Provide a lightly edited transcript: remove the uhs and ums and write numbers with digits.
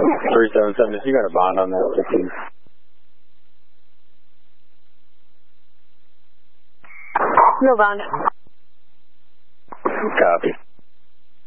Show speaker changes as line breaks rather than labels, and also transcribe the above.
377, if you got a bond on that, please.
No bond.
Copy.